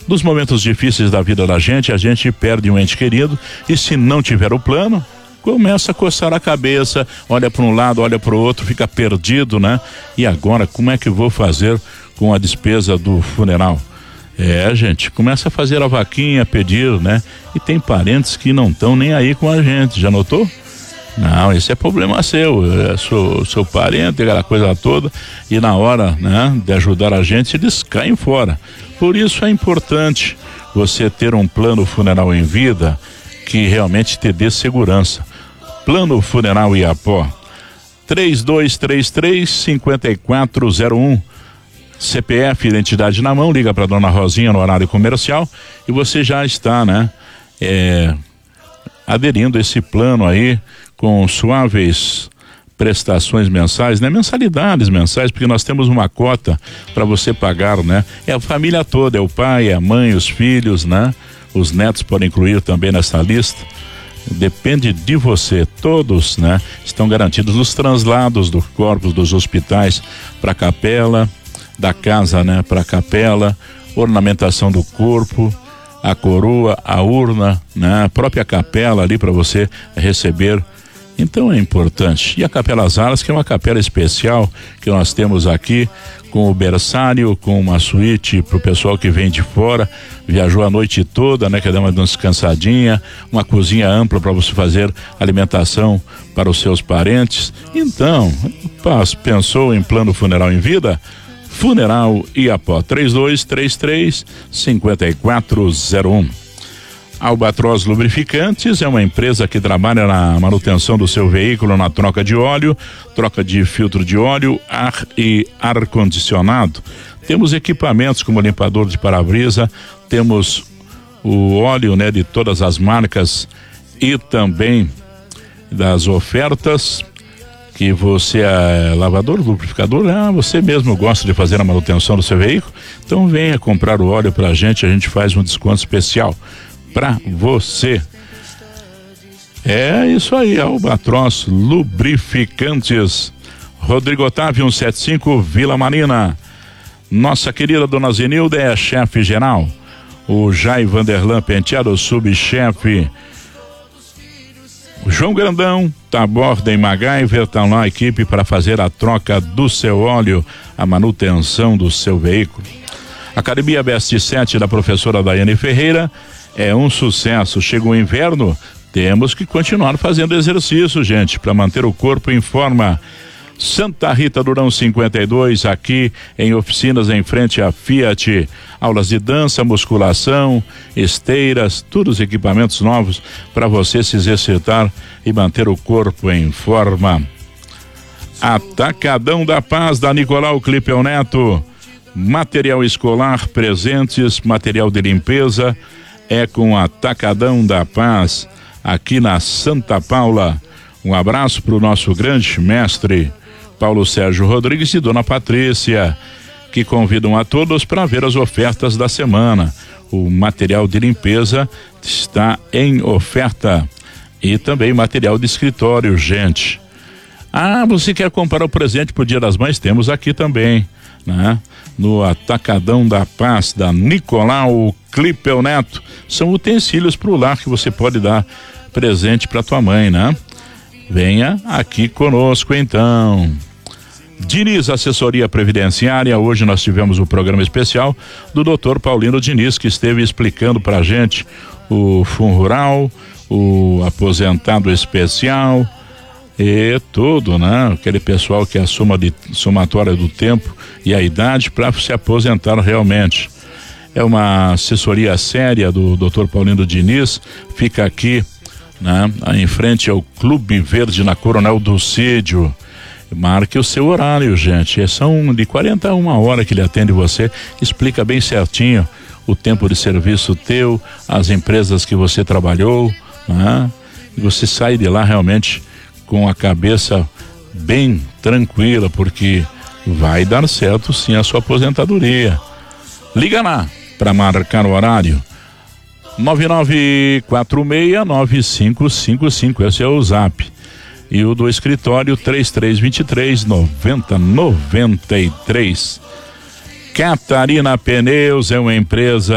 Nos momentos difíceis da vida da gente, a gente perde um ente querido e se não tiver o plano, começa a coçar a cabeça, olha para um lado, olha para o outro, fica perdido, né? E agora, como é que eu vou fazer com a despesa do funeral? Gente, começa a fazer a vaquinha, pedir, né? E tem parentes que não estão nem aí com a gente, já notou? Não, esse é problema seu, seu parente, aquela coisa toda, e na hora, né, de ajudar a gente, eles caem fora. Por isso é importante você ter um plano funeral em vida que realmente te dê segurança. Plano Funeral Iapó, 3233-5401, CPF, identidade na mão, liga para dona Rosinha no horário comercial e você já está, né, aderindo a esse plano aí com suaves prestações mensais, né? Mensalidades mensais, porque nós temos uma cota para você pagar, né? É a família toda, é o pai, é a mãe, os filhos, né? Os netos podem incluir também nessa lista. Depende de você, todos, né? Estão garantidos nos translados dos corpos dos hospitais para a capela, da casa, né? Para a capela, ornamentação do corpo, a coroa, a urna, né? A própria capela ali para você receber. Então é importante. E a Capela As Alas, que é uma capela especial que nós temos aqui, com o berçário, com uma suíte para o pessoal que vem de fora, viajou a noite toda, né? Quer dar uma descansadinha, uma cozinha ampla para você fazer alimentação para os seus parentes. Então, pensou em plano funeral em vida? Funeral Iapó, 3233-5401. Albatroz Lubrificantes é uma empresa que trabalha na manutenção do seu veículo, na troca de óleo, troca de filtro de óleo, ar e ar-condicionado. Temos equipamentos como limpador de para-brisa, temos o óleo, né, de todas as marcas e também das ofertas que você é lavador, lubrificador, você mesmo gosta de fazer a manutenção do seu veículo, então venha comprar o óleo pra gente, a gente faz um desconto especial para você. É isso aí, Albatroz Lubrificantes, Rodrigo Otávio 175, Vila Marina. Nossa querida dona Zenilda é a chefe geral, o Jai Vanderlan Penteado, subchefe. O João Grandão, Taborda e MacGyver estão lá, a equipe para fazer a troca do seu óleo, a manutenção do seu veículo. Academia Best 7 da professora Daiane Ferreira é um sucesso. Chega o inverno, temos que continuar fazendo exercício, gente, para manter o corpo em forma. Santa Rita Durão 52, aqui em oficinas em frente à Fiat. Aulas de dança, musculação, esteiras, todos os equipamentos novos para você se exercitar e manter o corpo em forma. Atacadão da Paz da Nicolau Clipel Neto. Material escolar, presentes, material de limpeza é com Atacadão da Paz, aqui na Santa Paula. Um abraço para o nosso grande mestre Paulo Sérgio Rodrigues e Dona Patrícia, que convidam a todos para ver as ofertas da semana. O material de limpeza está em oferta e também material de escritório, gente. Você quer comprar o presente pro Dia das Mães? Temos aqui também, né? No Atacadão da Paz da Nicolau Clipel Neto. São utensílios para o lar que você pode dar presente para tua mãe, né? Venha aqui conosco então. Diniz Assessoria Previdenciária, hoje nós tivemos o programa especial do Dr. Paulino Diniz, que esteve explicando pra gente o Fundo Rural, o aposentado especial e tudo, né? Aquele pessoal que é a somatória do tempo e a idade para se aposentar realmente. É uma assessoria séria do Dr. Paulino Diniz, fica aqui, né? Em frente ao Clube Verde na Coronel Dulcídio. Marque o seu horário, gente. São de 41 horas que ele atende você, explica bem certinho o tempo de serviço teu, as empresas que você trabalhou, né? E você sai de lá realmente com a cabeça bem tranquila, porque vai dar certo sim a sua aposentadoria. Liga lá para marcar o horário. 99469555, esse é o zap. E o do escritório 3323-9093. Catarina Pneus é uma empresa